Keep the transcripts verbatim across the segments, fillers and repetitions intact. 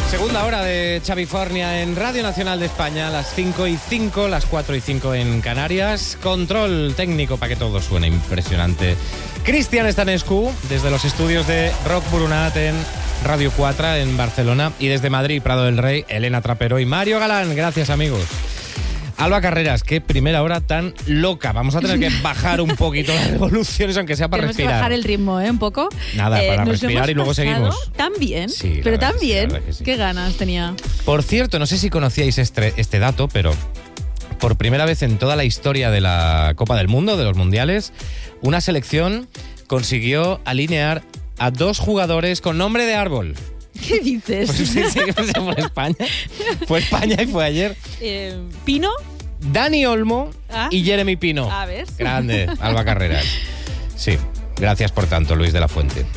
Segunda hora de Xavifornia en Radio Nacional de España, las cinco y cinco, las cuatro y cinco en Canarias. Control técnico para que todo suene impresionante. Cristian Stanescu, desde los estudios de Rock Burunat en Radio cuatro en Barcelona, y desde Madrid, Prado del Rey, Elena Trapero y Mario Galán. Gracias, amigos. Alba Carreras, qué primera hora tan loca. Vamos a tener que bajar un poquito las revoluciones, aunque sea para Tenemos respirar. Que bajar el ritmo, ¿eh? Un poco. Nada, eh, para respirar y luego seguimos. Tan bien, sí, pero tan bien. Sí, sí. Qué ganas tenía. Por cierto, no sé si conocíais este, este dato, pero por primera vez en toda la historia de la Copa del Mundo, de los mundiales, una selección consiguió alinear a dos jugadores con nombre de árbol. ¿Qué dices? Pues sí, sí, pues fue España. Fue España y fue ayer. Eh, ¿Pino? Dani Olmo ¿Ah? y Jeremy Pino. A ver. Grande, Alba Carreras. Sí, gracias por tanto, Luis de la Fuente.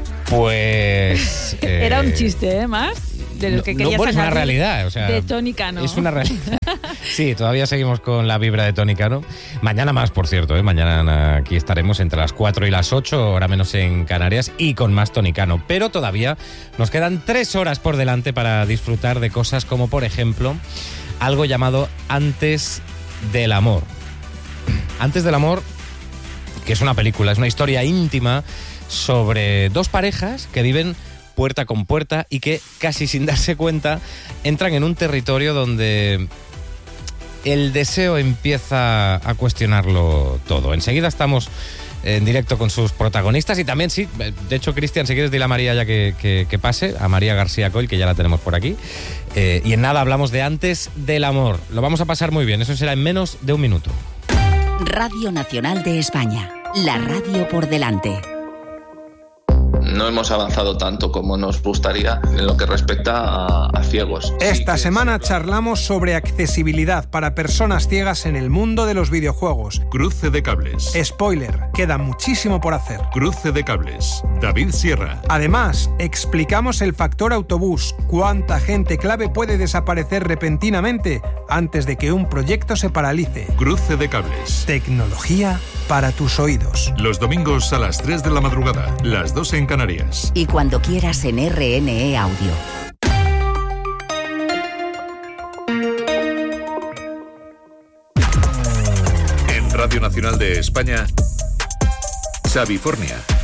Pues... Eh, Era un chiste, ¿eh? Más de lo no, que no, quería bueno, es una sacar realidad. O sea, de Tony Cano. Es una realidad. Sí, todavía seguimos con la vibra de Tony Cano. Mañana más, por cierto, ¿eh? Mañana aquí estaremos entre las cuatro y las ocho, hora menos en Canarias, y con más Tony Cano. Pero todavía nos quedan tres horas por delante para disfrutar de cosas como, por ejemplo, algo llamado Antes del Amor. Antes del Amor, que es una película, es una historia íntima sobre dos parejas que viven puerta con puerta y que, casi sin darse cuenta, entran en un territorio donde el deseo empieza a cuestionarlo todo. Enseguida estamos en directo con sus protagonistas y también, sí, de hecho, Cristian, si quieres dile a María ya que, que, que pase, a María García Coll, que ya la tenemos por aquí. Eh, y en nada hablamos de Antes del Amor. Lo vamos a pasar muy bien, eso será en menos de un minuto. Radio Nacional de España, la radio por delante. No hemos avanzado tanto como nos gustaría en lo que respecta a, a ciegos. Esta semana charlamos sobre accesibilidad para personas ciegas en el mundo de los videojuegos. Cruce de cables. Spoiler, queda muchísimo por hacer. Cruce de cables. David Sierra. Además, explicamos el factor autobús. ¿Cuánta gente clave puede desaparecer repentinamente antes de que un proyecto se paralice? Cruce de cables. Tecnología para tus oídos. Los domingos a las tres de la madrugada, las dos en Canarias. Y cuando quieras en R N E Audio. En Radio Nacional de España, Xavifornia.